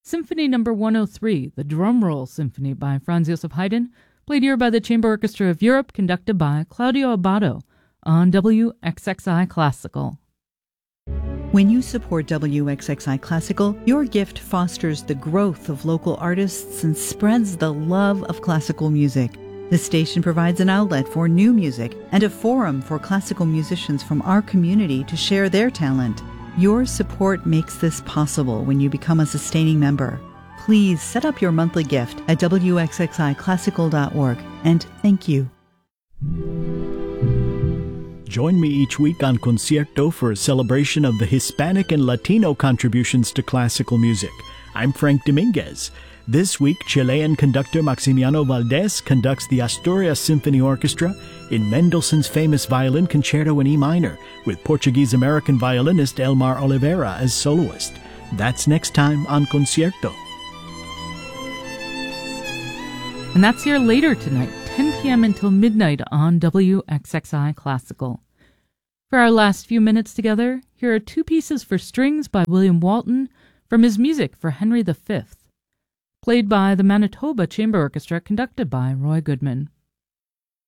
Symphony No. 103, the Drum Roll Symphony by Franz Joseph Haydn, played here by the Chamber Orchestra of Europe, conducted by Claudio Abbado on WXXI Classical. When you support WXXI Classical, your gift fosters the growth of local artists and spreads the love of classical music. The station provides an outlet for new music and a forum for classical musicians from our community to share their talent. Your support makes this possible when you become a sustaining member. Please set up your monthly gift at wxxiclassical.org, and thank you. Join me each week on Concierto for a celebration of the Hispanic and Latino contributions to classical music. I'm Frank Dominguez. This week, Chilean conductor Maximiano Valdés conducts the Asturias Symphony Orchestra in Mendelssohn's famous violin concerto in E minor, with Portuguese-American violinist Elmar Oliveira as soloist. That's next time on Concierto. And that's here later tonight, 10 p.m. until midnight on WXXI Classical. For our last few minutes together, here are two pieces for strings by William Walton from his music for Henry V, played by the Manitoba Chamber Orchestra, conducted by Roy Goodman.